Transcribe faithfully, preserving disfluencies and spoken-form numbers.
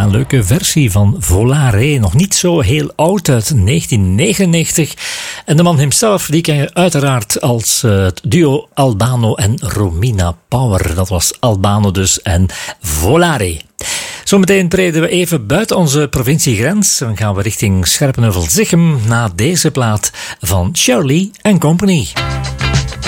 een leuke versie van Volare, nog niet zo heel oud, uit negentien negenennegentig. En de man hemzelf, die ken je uiteraard als uh, het duo Albano en Romina Power. Dat was Albano dus en Volare. Zometeen treden we even buiten onze provinciegrens en gaan we richting Scherpenheuvel-Zichem na deze plaat van Shirley and Company.